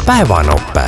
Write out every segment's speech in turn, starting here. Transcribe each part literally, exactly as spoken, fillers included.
Päevanope.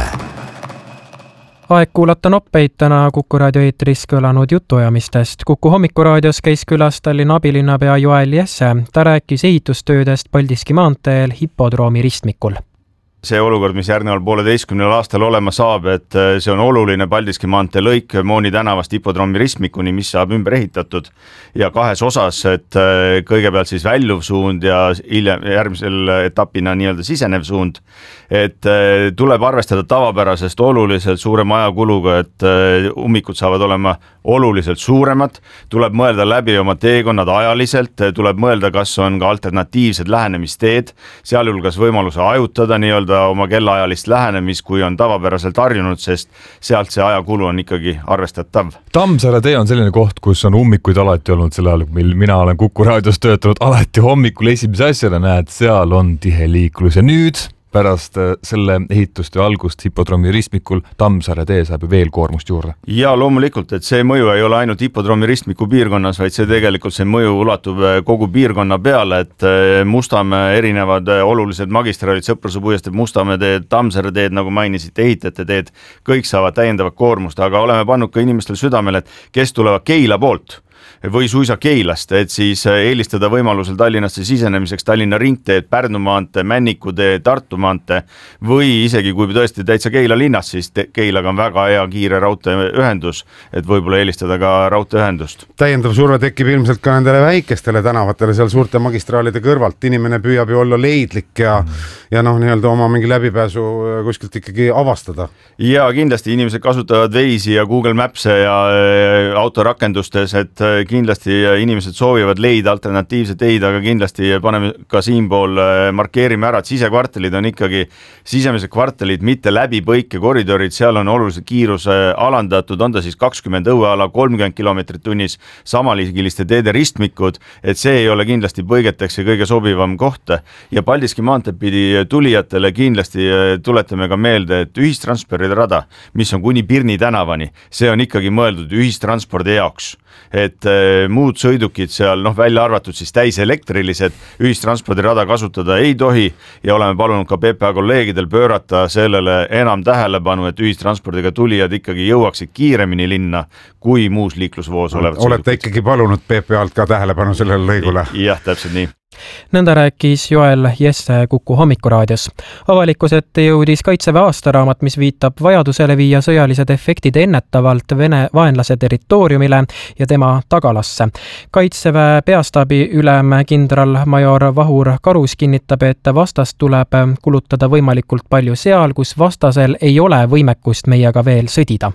Aeg kuulata noppeid täna Kuku raadio eetris kõlanud jutuajamistest. Kuku hommikuraadios käis külas Tallinna abilinnapea Joel Jesse. Ta rääkis ehitustöödest Paldiski maanteel hipodroomi ristmikul. See olukord, mis järgneval pooleteistkümnel aastal olema saab, et see on oluline Paldiski maantee lõik Mooni tänavast hipodroomi ristmikuni, mis saab ümber ehitatud ja kahes osas, et kõigepealt siis väljuv suund ja hiljem järgmisel etapina nii-öelda sisenev suund, et tuleb arvestada tavapärasest oluliselt suurema ajakuluga, et ummikud saavad olema oluliselt suuremad, tuleb mõelda läbi oma teekonnad ajaliselt, tuleb mõelda, kas on ka alternatiivsed lähenemisteed, sealhulgas võimaluse ajutada nii-öelda oma kellaajalist lähenemist, kui on tavapäraselt harjunud, sest sealt see ajakulu on ikkagi arvestatav. Tammsaare tee on selline koht, kus on ummikuid alati olnud sel ajal, mil mina olen Kuku raadios töötanud, alati hommikul esimese asjana näed, seal on tihe liiklus ja nüüd pärast selle ehituste algust hipodroomi ristmikul Tammsaare tee saab ju veel koormust juurde. Ja loomulikult, et see mõju ei ole ainult hipodroomi ristmiku piirkonnas, vaid see tegelikult see mõju ulatub kogu piirkonna peale, et Mustamäe erinevad olulised magistraalid, Sõpruse puiestee, Mustamäe teed, Tammsaare teed, nagu mainisite, ehitajate teed, kõik saavad täiendavat koormust, aga oleme pannud ka inimestel südamele, et kes tulevad Keila poolt või suisa Keilast, et siis eelistada võimalusel Tallinnasse sisenemiseks Tallinna ringteed, Pärnu maantee, Männiku tee, Tartu maantee või isegi kui tõesti täitsa Keila linnas, siis Keilaga on väga hea kiire raudteeühendus, et võib-olla eelistada ka raudteeühendust. Täiendav surve tekib ilmselt ka nendele väikestele tänavatele seal suurte magistraalide kõrvalt. Inimene püüab ju olla leidlik ja, ja noh, nii-öelda oma mingi läbipääsu kuskilt ikkagi avastada. Ja kindlasti inimesed kasutavad Waze'i ja Google Maps'e ja autorakendustes, et kindlasti inimesed soovivad leida alternatiivset teid, aga kindlasti paneme ka siinpool, markeerime ära, et sisekvartalid on ikkagi sisemised kvartalid, mitte läbi põike koridorid, seal on oluliselt kiiruse alandatud, on ta siis kakskümmend õueala, kolmkümmend kilomeetrit tunnis, samaliigiliste teede ristmikud, et see ei ole kindlasti põigeteks ja kõige sobivam koht. Ja Paldiski maanteed pidi tulijatele kindlasti tuletame ka meelde, et ühistranspordi rada, mis on kuni Pirni tänavani, see on ikkagi mõeldud ühistranspordi jaoks. Et muud sõidukid seal, noh välja arvatud siis täis elektrilised, ühistranspordirada kasutada ei tohi ja oleme palunud ka P P A kolleegidel pöörata sellele enam tähelepanu, et ühistranspordiga tulijad ikkagi jõuaksid kiiremini linna kui muus liiklusvoos olevad sõidukid. Olete ikkagi palunud P P A-lt ka tähelepanu sellele lõigule? Jah, täpselt nii. Nõnda rääkis Joel Jesse Kuku hommikuraadios. Avalikus ette jõudis Kaitseväe aastaraamat, mis viitab vajadusele viia sõjalised efektid ennetavalt Vene vaenlase territooriumile ja tema tagalasse. Kaitseväe peastaabi ülem kindralmajor Vahur Karus kinnitab, et vastast tuleb kulutada võimalikult palju seal, kus vastasel ei ole võimekust meiega veel sõdida.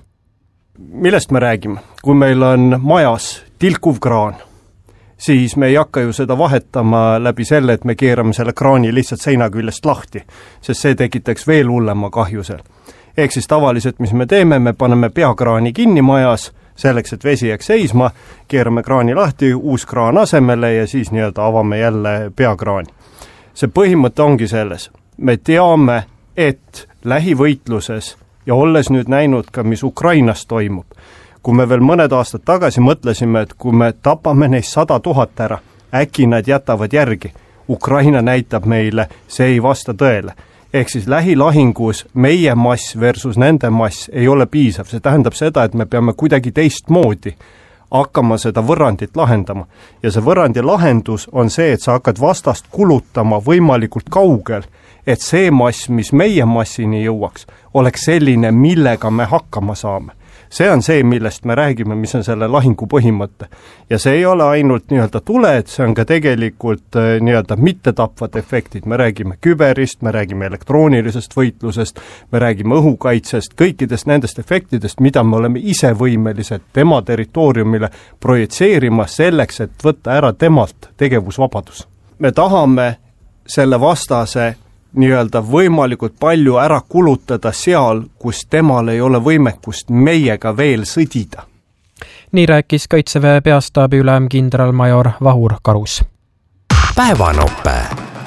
Millest me räägime? Kui meil on majas tilkuv kraan, siis me ei hakka ju seda vahetama läbi selle, et me keerame selle kraani lihtsalt seina küljest lahti, sest see tekitaks veel hullema kahju seal. Ehk siis tavaliselt, mis me teeme, me paneme peakraani kinni majas, selleks, et vesi jääks seisma, keerame kraani lahti, uus kraan asemele ja siis nii-öelda avame jälle peakraani. See põhimõte ongi selles. Me teame, et lähivõitluses ja olles nüüd näinud ka, mis Ukrainas toimub, kui me veel mõned aastad tagasi mõtlesime, et kui me tapame neist sada tuhat ära, äkki nad jätavad järgi. Ukraina näitab meile, see ei vasta tõele. Ehk siis lähilahingus meie mass versus nende mass ei ole piisav. See tähendab seda, et me peame kuidagi teistmoodi hakkama seda võrrandit lahendama. Ja see võrrandi lahendus on see, et sa hakkad vastast kulutama võimalikult kaugel, et see mass, mis meie massini jõuaks, oleks selline, millega me hakkama saame. See on see, millest me räägime, mis on selle lahingu põhimõte. Ja see ei ole ainult nii-öelda tuled, see on ka tegelikult nii-öelda mittetapvad efektid. Me räägime küberist, me räägime elektroonilisest võitlusest, me räägime õhukaitsest, kõikidest nendest efektidest, mida me oleme ise võimelised tema territooriumile projitseerima selleks, et võtta ära temalt tegevusvabadus. Me tahame selle vastase nii-öelda võimalikult palju ära kulutada seal, kus temal ei ole võimekust meiega veel sõdida. Nii rääkis Kaitseväe peastaabi ülem kindralmajor Vahur Karus. Päevanope.